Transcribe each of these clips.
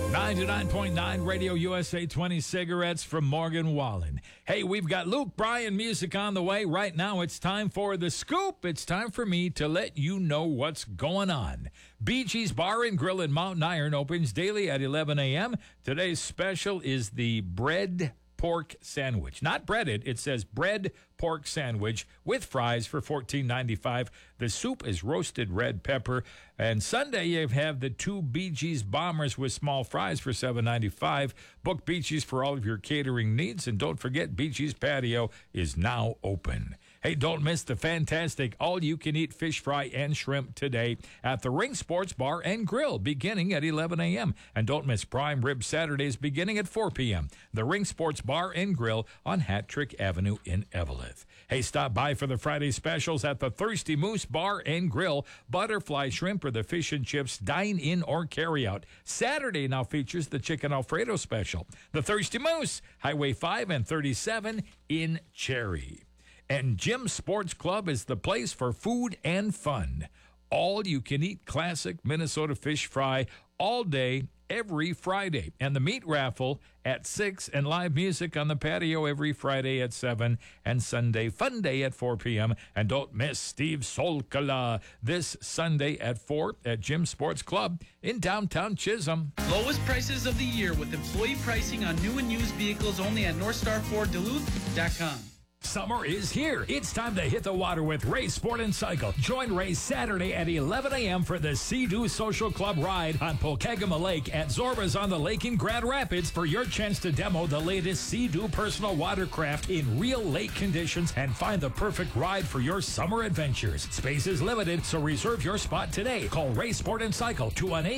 99.9 Radio USA 20 cigarettes from Morgan Wallen. Hey, we've got Luke Bryan music on the way. Right now, it's time for The Scoop. It's time for me to let you know what's going on. Bee Gees Bar and Grill in Mountain Iron opens daily at 11 a.m. Today's special is the bread pork sandwich. Not breaded, it says bread pork sandwich with fries for $14.95. The soup is roasted red pepper. And Sunday, you have the two Bee Gees Bombers with small fries for $7.95. Book Bee Gees for all of your catering needs. And don't forget, Bee Gees Patio is now open. Hey, don't miss the fantastic all-you-can-eat fish fry and shrimp today at the Ring Sports Bar and Grill, beginning at 11 a.m. And don't miss Prime Rib Saturdays beginning at 4 p.m. The Ring Sports Bar and Grill on Hattrick Avenue in Eveleth. Hey, stop by for the Friday specials at the Thirsty Moose Bar and Grill. Butterfly shrimp or the fish and chips, dine-in or carry-out. Saturday now features the Chicken Alfredo special. The Thirsty Moose, Highway 5 and 37 in Cherry. And Jim's Sports Club is the place for food and fun. All-you-can-eat classic Minnesota fish fry all day, every Friday. And the meat raffle at 6 and live music on the patio every Friday at 7 and Sunday Fun Day at 4 p.m. And don't miss Steve Solkala this Sunday at 4 at Jim's Sports Club in downtown Chisholm. Lowest prices of the year with employee pricing on new and used vehicles only at NorthstarFordDuluth.com. Summer is here. It's time to hit the water with Ray's Sport and Cycle. Join Ray Saturday at 11 a.m. for the Sea-Doo Social Club ride on Pokegama Lake at Zorba's on the Lake in Grand Rapids for your chance to demo the latest Sea-Doo personal watercraft in real lake conditions and find the perfect ride for your summer adventures. Space is limited, so reserve your spot today. Call Ray Sport and Cycle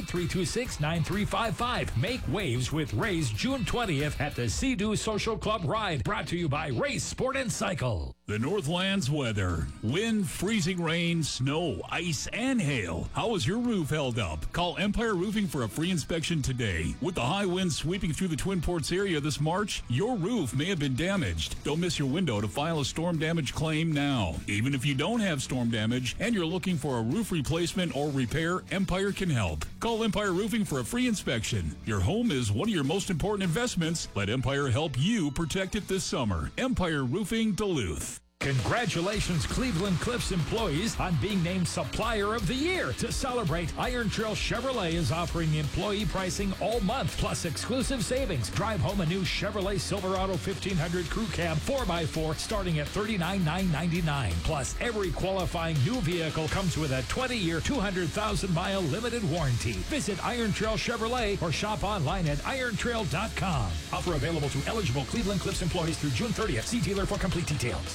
218-326-9355. Make waves with Ray's June 20th at the Sea-Doo Social Club ride. Brought to you by Ray Sport and Cycle. The Northlands weather. Wind, freezing rain, snow, ice, and hail. How is your roof held up? Call Empire Roofing for a free inspection today. With the high winds sweeping through the Twin Ports area this March, your roof may have been damaged. Don't miss your window to file a storm damage claim now. Even if you don't have storm damage and you're looking for a roof replacement or repair, Empire can help. Call Empire Roofing for a free inspection. Your home is one of your most important investments. Let Empire help you protect it this summer. Empire Roofing Duluth. Congratulations, Cleveland Cliffs employees, on being named Supplier of the Year. To celebrate, Iron Trail Chevrolet is offering employee pricing all month, plus exclusive savings. Drive home a new Chevrolet Silverado 1500 Crew Cab 4x4 starting at $39,999. Plus, every qualifying new vehicle comes with a 20-year, 200,000-mile limited warranty. Visit Iron Trail Chevrolet or shop online at irontrail.com. Offer available to eligible Cleveland Cliffs employees through June 30th. See dealer for complete details.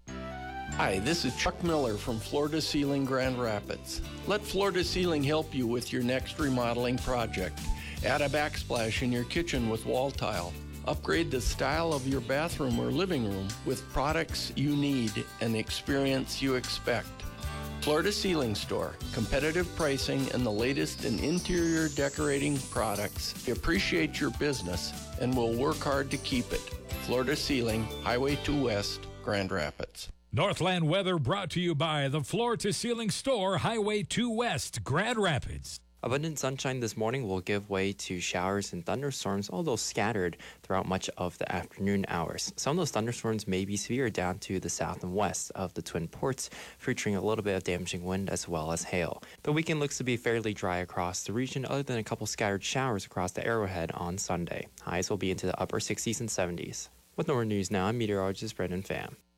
Hi, this is Chuck Miller from Floor to Ceiling Grand Rapids. Let Floor to Ceiling help you with your next remodeling project. Add a backsplash in your kitchen with wall tile. Upgrade the style of your bathroom or living room with products you need and experience you expect. Floor to Ceiling Store. Competitive pricing and the latest in interior decorating products. We appreciate your business and will work hard to keep it. Floor to Ceiling, Highway 2 West, Grand Rapids. Northland weather brought to you by the Floor to Ceiling Store, Highway 2 West, Grand Rapids. Abundant sunshine this morning will give way to showers and thunderstorms, although scattered throughout much of the afternoon hours. Some of those thunderstorms may be severe down to the south and west of the Twin Ports, featuring a little bit of damaging wind as well as hail. The weekend looks to be fairly dry across the region, other than a couple scattered showers across the Arrowhead on Sunday. Highs will be into the upper 60s and 70s. With Northern News Now, I'm meteorologist Brendan Pham.